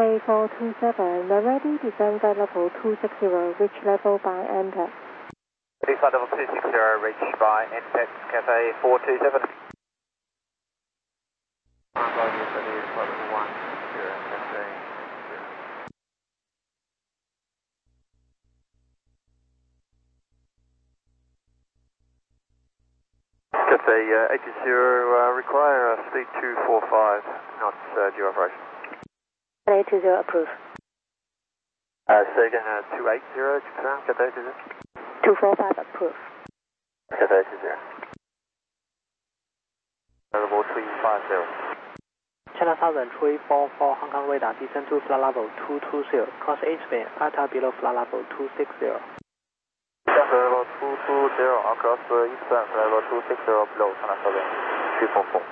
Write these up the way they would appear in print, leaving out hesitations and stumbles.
Cathay 427, we're ready, descend flight level 260, reach level by NPET. Ready flight level 260, reach by NPET, Cathay 427. Ready flight level 10, Cathay 0. Cathay 80, require speed 245 knots due operation. 820 approve. Say again, 280 to confirm, Cathay 80. 245 approve. Cathay 80. Level 350. China Southern 344 Hong Kong radar, descend to flight level 220, cross 8 spin, ATA below flight level 260. Level 220, across eastbound, level 260 below, China Southern 344.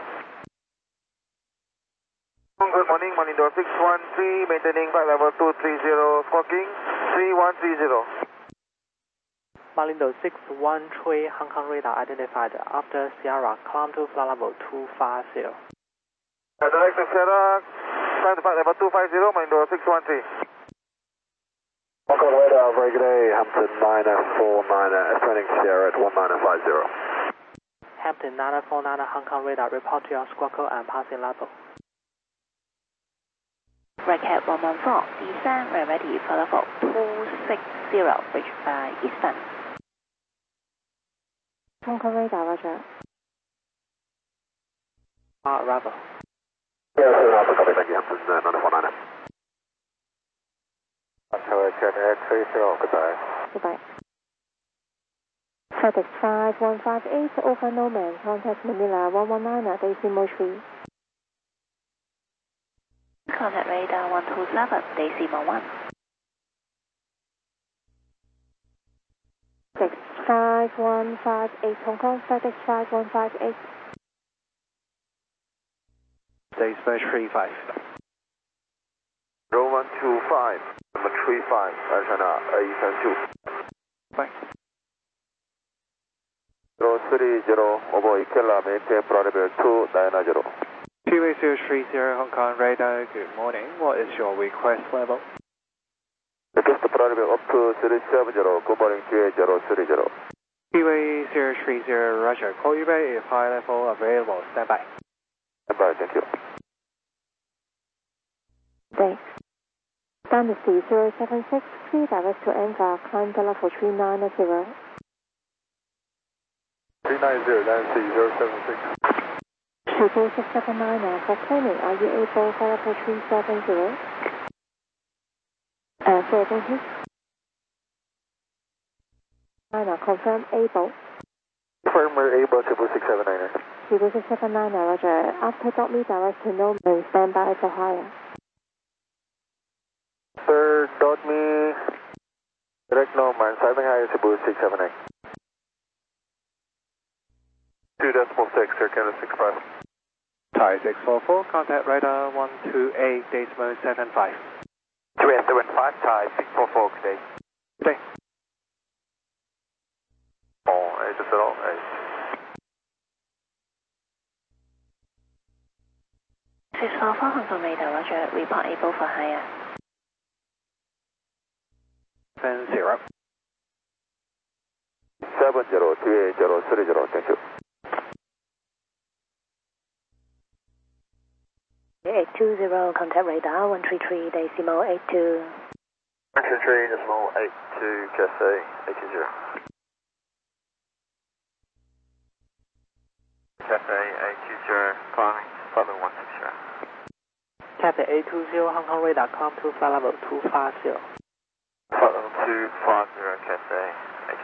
Good morning, morning door 613, maintaining flight level 230, squawking 3130. Malindo 613 Hong Kong radar identified after Sierra, climb to flight level 250. Direct to Sierra, climb to flight level 250, Malindo 613. Hong Kong radar, very good day, Hampton 949, ascending Sierra at 1950. Hampton 949 Hong Kong radar, report to your squawk and passing level. Red Cat 114, descend, we're ready for level 260, reach by Eastern. Hong Kong radar, roger. Arrival. Yes, sir, copy, thank you, Hampton 949. Cathay 30, goodbye. Goodbye. FedEx 5158, over no man, contact Manila 119 at decimal 3. Contact radar 127, decimal 1. FedEx 5158, Hong Kong, FedEx 5158. Decimal 35. 0125, number 35, China, A32. Bye. 030, over Ikela, maintain level 290. Two-way 030 Hong Kong radar, good morning. What is your request level? Request level up to 370, good morning, GA030. Two-way 030, roger. Call you back if high level available. Stand by. Stand by, thank you. Thanks. Dynasty 076, clear direct to Enva, climb to level 390. 390, Dynasty 076. 24679 for claiming, are you able for level 370? Say again, please. Confirm able. Confirm we're able to 679. 24679, roger. After dot me direct to no man, stand by for higher. Sir, dot me, direct no man, signing high to 678. 2.6, Air Canada 65. Thai 644, contact radar 128, decimal 75. 375, Thai 644, good day. Good day. Oh, 808. 644 Hong Kong radar, roger. Report able for higher. 70. 70, thank you. 820, contact radar 133, decimal 82. 133, decimal 82, Cathay 80. Cathay 80, climbing, flight level 160. Cathay 820 Hong Kong radar, climb to flight level 250. Flight level 250, Cathay